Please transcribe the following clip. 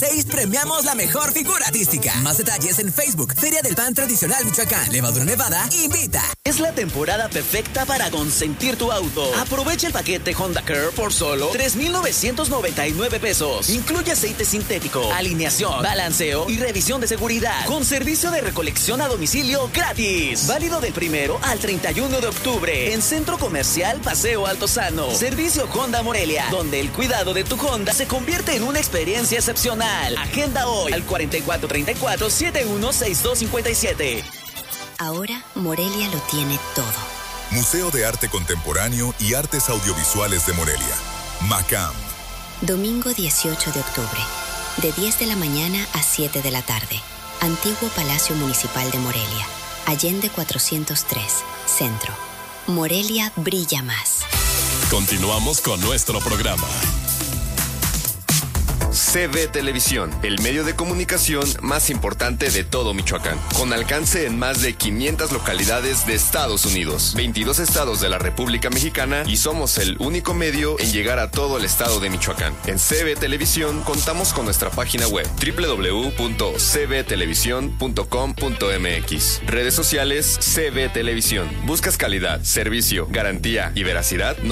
6 premiamos la mejor figura artística. Más detalles en Facebook. Feria del Pan Tradicional Michoacán. Levadura Nevada invita. Es la temporada perfecta para consentir tu auto. Aprovecha el paquete Honda Curve por solo 3,999 pesos. Incluye aceite sintético, alineación, balanceo y revisión de seguridad. Con servicio de recolección a domicilio gratis. Válido del 1 al 31 de octubre. En Centro Comercial Paseo Altozano. Servicio Honda Morelia, donde el cuidado de tu Honda se convierte en una experiencia excepcional. Agenda hoy al 4434-716257. Ahora Morelia lo tiene todo. Museo de Arte Contemporáneo y Artes Audiovisuales de Morelia. MACAM. Domingo 18 de octubre, de 10 de la mañana a 7 de la tarde. Antiguo Palacio Municipal de Morelia. Allende 403, Centro. Morelia brilla más. Continuamos con nuestro programa. CB Televisión, el medio de comunicación más importante de todo Michoacán, con alcance en más de 500 localidades de Estados Unidos, 22 estados de la República Mexicana y somos el único medio en llegar a todo el estado de Michoacán. En CB Televisión contamos con nuestra página web www.cbtelevisión.com.mx. Redes sociales CB Televisión. ¿Buscas calidad, servicio, garantía y veracidad?